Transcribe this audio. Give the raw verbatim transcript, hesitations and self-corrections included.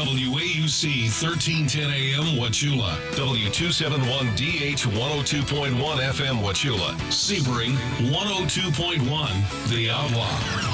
W A U C thirteen ten A M Wauchula, W two seventy-one D H one oh two point one F M Wauchula, Sebring one oh two point one The Outlaw.